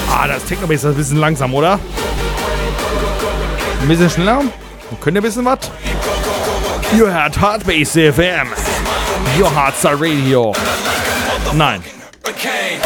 Ah, das Techno-Bass ist ein bisschen langsam, oder? Ein bisschen schneller? Könnt ihr ein bisschen was? You had Hard Bass FM. Your Hardstyle Radio. Nein.